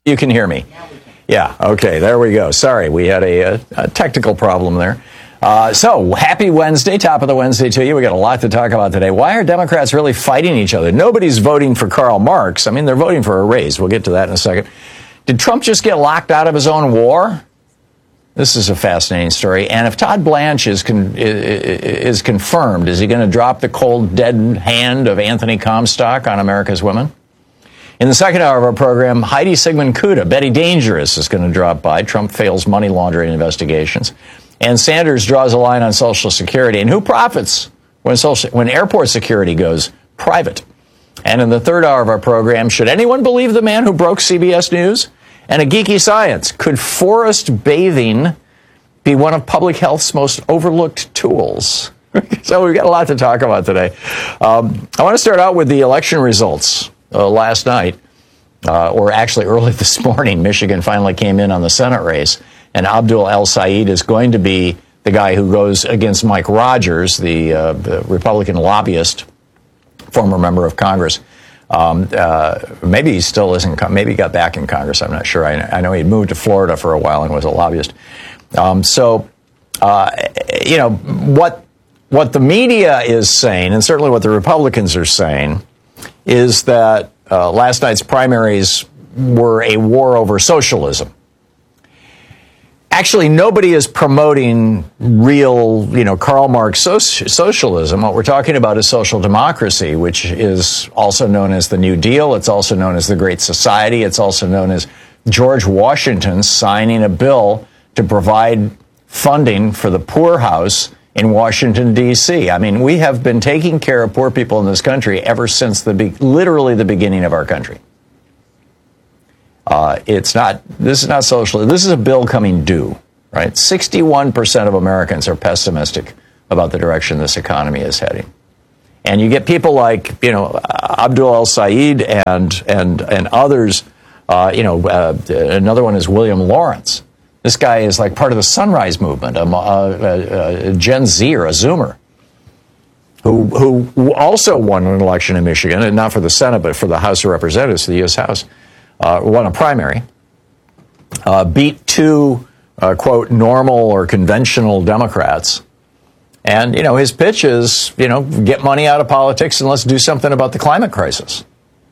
You can hear me? Yeah, okay, there we go. Sorry, we had a technical problem there. So, happy Wednesday, top of the Wednesday to you. We got a lot to talk about today. Why are Democrats really fighting each other? Nobody's voting for Karl Marx. I mean, they're voting for a raise. We'll get to that in a second. Did Trump just get locked out of his own war? This is a fascinating story. And if Todd Blanche is confirmed, is he going to drop the cold, dead hand of Anthony Comstock on America's women? In the second hour of our program, Heidi Sigmund-Kuda, Betty Dangerous, is going to drop by. Trump fails money laundering investigations. And Sanders draws a line on Social Security. And who profits when airport security goes private? And in the third hour of our program, should anyone believe the man who broke CBS News? And a geeky science. Could forest bathing be one of public health's most overlooked tools? So we've got a lot to talk about today. I want to start out with the election results. Last night, or actually early this morning, Michigan finally came in on the Senate race, and Abdul El-Sayed is going to be the guy who goes against Mike Rogers, the Republican lobbyist, former member of Congress. Maybe he still isn't, maybe he got back in Congress, I'm not sure. I know he'd moved to Florida for a while and was a lobbyist. What the media is saying, and certainly what the Republicans are saying, is that last night's primaries were a war over socialism. Actually, nobody is promoting real, Karl Marx socialism. What we're talking about is social democracy, which is also known as the New Deal. It's also known as the Great Society. It's also known as George Washington signing a bill to provide funding for the poorhouse in Washington, D.C. I mean, we have been taking care of poor people in this country ever since literally the beginning of our country. This is not socialism. This is a bill coming due, right? 61% of Americans are pessimistic about the direction this economy is heading. And you get people like, Abdul El-Sayed and others, another one is William Lawrence. This guy is like part of the Sunrise Movement, a Gen Z or a Zoomer, who also won an election in Michigan, and not for the Senate, but for the House of Representatives, the U.S. House, won a primary, beat two, quote, normal or conventional Democrats. And, his pitch is, get money out of politics and let's do something about the climate crisis.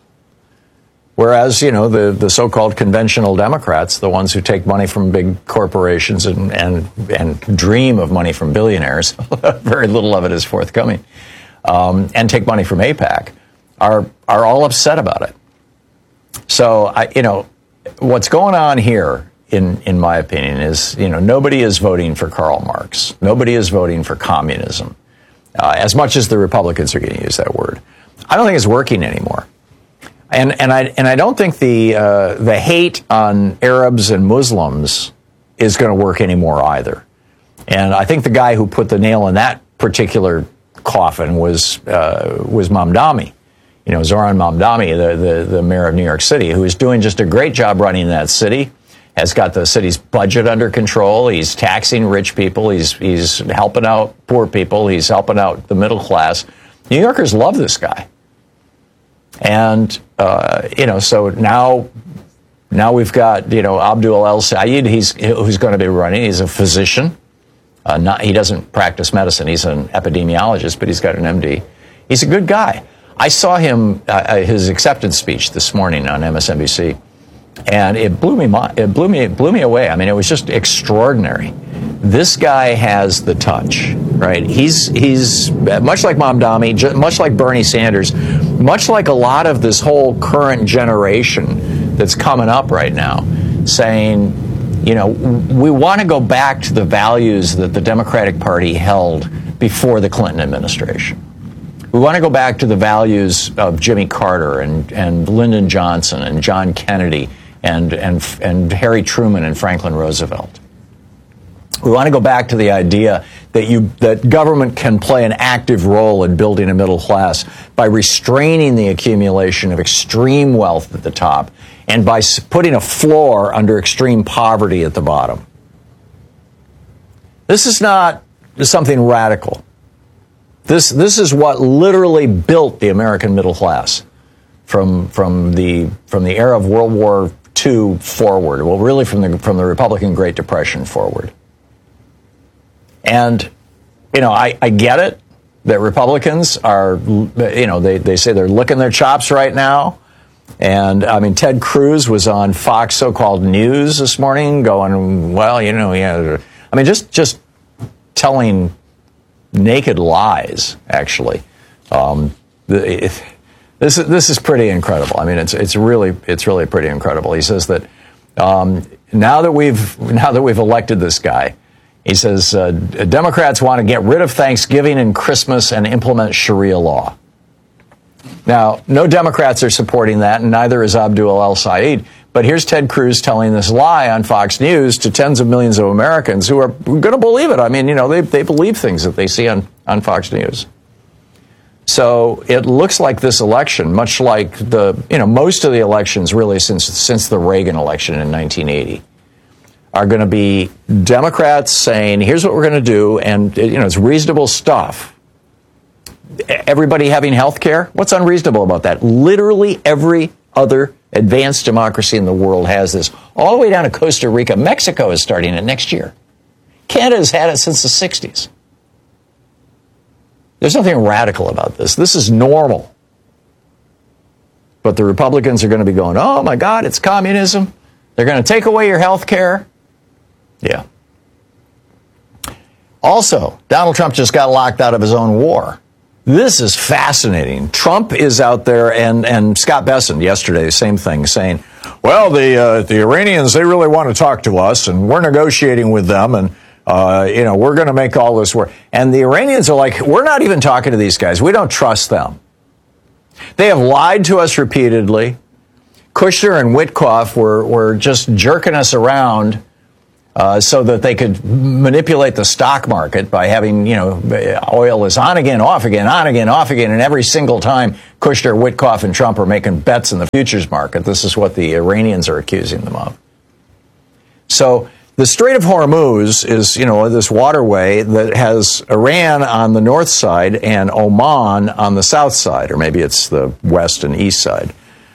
Whereas, the so-called conventional Democrats, the ones who take money from big corporations and dream of money from billionaires, very little of it is forthcoming, and take money from AIPAC, are all upset about it. So, what's going on here, in my opinion, is, nobody is voting for Karl Marx. Nobody is voting for communism, as much as the Republicans are going to use that word. I don't think it's working anymore. And I don't think the hate on Arabs and Muslims is going to work anymore either. And I think the guy who put the nail in that particular coffin was Mamdani, Zoran Mamdani, the mayor of New York City, who is doing just a great job running that city, has got the city's budget under control. He's taxing rich people. He's helping out poor people. He's helping out the middle class. New Yorkers love this guy. And, so now we've got, Abdul El-Sayed, who's going to be running. He's a physician. He doesn't practice medicine. He's an epidemiologist, but he's got an MD. He's a good guy. I saw his acceptance speech this morning on MSNBC, and it blew me away. I mean, it was just extraordinary. This guy has the touch, right? He's much like Mamdani, much like Bernie Sanders, much like a lot of this whole current generation that's coming up right now, saying, we want to go back to the values that the Democratic Party held before the Clinton administration. We want to go back to the values of Jimmy Carter and Lyndon Johnson and John Kennedy and Harry Truman and Franklin Roosevelt. We want to go back to the idea that government can play an active role in building a middle class by restraining the accumulation of extreme wealth at the top and by putting a floor under extreme poverty at the bottom. This is not something radical. This is what literally built the American middle class from the era of World War II forward. Well, really from the Republican Great Depression forward. And, I get it that Republicans are, they say they're licking their chops right now. And, Ted Cruz was on Fox so-called News this morning going, well, just telling naked lies, actually. This is pretty incredible. It's really pretty incredible. He says that now that we've elected this guy, he says Democrats want to get rid of Thanksgiving and Christmas and implement Sharia law. Now, no Democrats are supporting that, and neither is Abdul El-Sayed. But here's Ted Cruz telling this lie on Fox News to tens of millions of Americans who are going to believe it. They believe things that they see on Fox News. So it looks like this election, much like most of the elections really since the Reagan election in 1980, are going to be Democrats saying, here's what we're going to do, and it's reasonable stuff. Everybody having health care? What's unreasonable about that? Literally every other advanced democracy in the world has this. All the way down to Costa Rica. Mexico is starting it next year. Canada has had it since the 60s. There's nothing radical about this. This is normal. But the Republicans are going to be going, oh my God, it's communism. They're going to take away your health care. Yeah. Also, Donald Trump just got locked out of his own war. This is fascinating. Trump is out there, and Scott Bessent yesterday, same thing, saying, well, the Iranians, they really want to talk to us, and we're negotiating with them, and, we're going to make all this work. And the Iranians are like, we're not even talking to these guys. We don't trust them. They have lied to us repeatedly. Kushner and Witkoff were just jerking us around so that they could manipulate the stock market by having, oil is on again, off again, on again, off again. And every single time Kushner, Witkoff, and Trump are making bets in the futures market, this is what the Iranians are accusing them of. So the Strait of Hormuz is, this waterway that has Iran on the north side and Oman on the south side, or maybe it's the west and east side.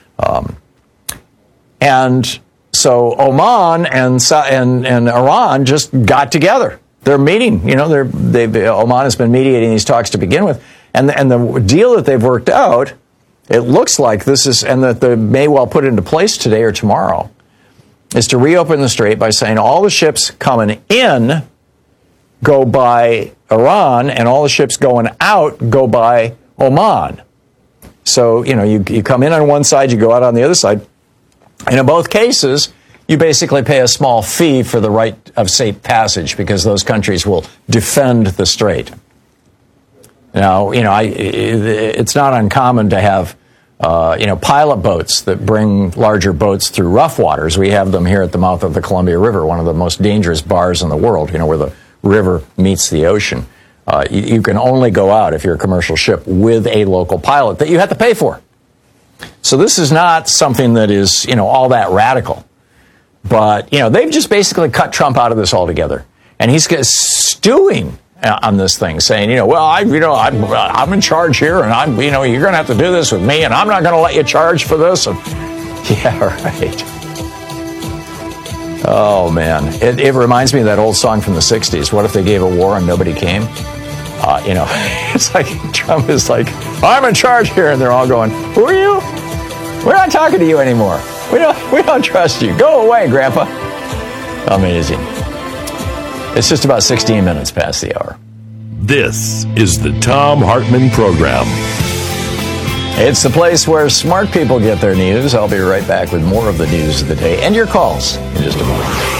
And so Oman and Iran just got together. They're meeting. Oman has been mediating these talks to begin with, and the deal that they've worked out, it looks like this is, and that they may well put into place today or tomorrow, is to reopen the strait by saying all the ships coming in go by Iran, and all the ships going out go by Oman. So you come in on one side, you go out on the other side. And in both cases, you basically pay a small fee for the right of safe passage because those countries will defend the strait. Now, it's not uncommon to have, pilot boats that bring larger boats through rough waters. We have them here at the mouth of the Columbia River, one of the most dangerous bars in the world, where the river meets the ocean. You can only go out if you're a commercial ship with a local pilot that you have to pay for. So this is not something that is, all that radical. But, they've just basically cut Trump out of this altogether. And he's stewing on this thing, saying, I'm in charge here, and you're going to have to do this with me, and I'm not going to let you charge for this. And, yeah, right. Oh, man. It reminds me of that old song from the 60s. What if they gave a war and nobody came? It's like Trump is like, I'm in charge here, and they're all going, who are you? We're not talking to you anymore. We don't trust you. Go away, Grandpa. Amazing. It's just about 16 minutes past the hour. This is the Thom Hartmann Program. It's the place where smart people get their news. I'll be right back with more of the news of the day and your calls in just a moment.